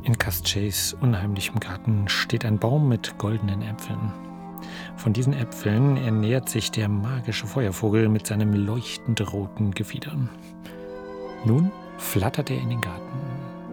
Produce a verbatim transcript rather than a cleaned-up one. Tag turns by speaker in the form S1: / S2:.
S1: In Cascays unheimlichem Garten steht ein Baum mit goldenen Äpfeln. Von diesen Äpfeln ernährt sich der magische Feuervogel mit seinem leuchtend roten Gefieder. Nun flattert er in den Garten.